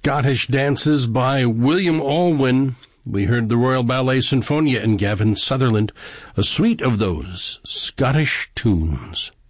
Scottish dances by William Alwyn. We heard the Royal Ballet Sinfonia and Gavin Sutherland, a suite of those Scottish tunes.